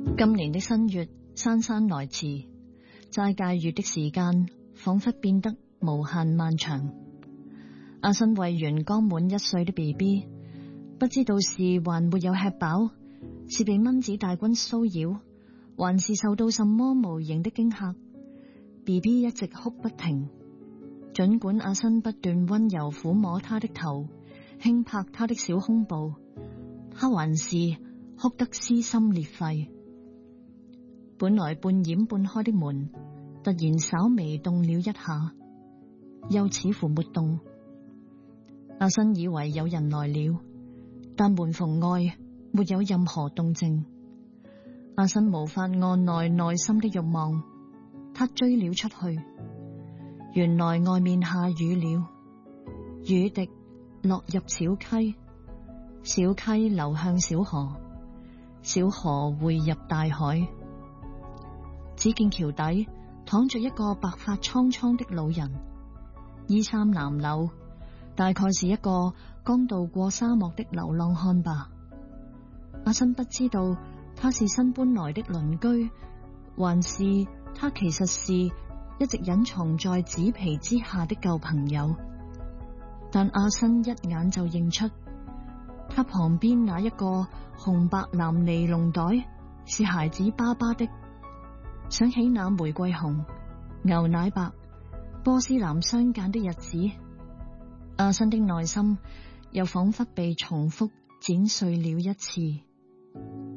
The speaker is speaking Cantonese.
今年的新月姍姍來遲，齋戒月的時間仿佛變得無限漫長。阿新餵完剛滿1歲的 BB， 不知道是還沒有吃飽，是被蚊子大軍騷擾，還是受到什麼無形的驚嚇。BB 一直哭不停，儘管阿新不斷溫柔撫摸他的頭，輕拍他的小胸部，他還是哭得撕心裂肺。本來半掩半開的門突然稍微動了一下，又似乎沒動。阿新以為有人來了，但門縫外沒有任何動靜。阿新無法按捺內心的慾望，他追了出去。原來外面下雨了，雨滴落入小溪，小溪流向小河，小河匯入大海。只見橋底躺着一個白髮蒼蒼的老人，衣衫襤褸，大概是一個剛渡過沙漠的流浪漢吧。阿新不知道他是新搬來的鄰居，還是他其實是一直隱藏在紙皮之下的舊朋友。但阿新一眼就認出，他旁邊那一個紅白藍尼龍袋是孩子爸爸的。想起那玫瑰紅、牛奶白、波斯藍相間的日子，阿新的內心又仿佛被重複剪碎了一次。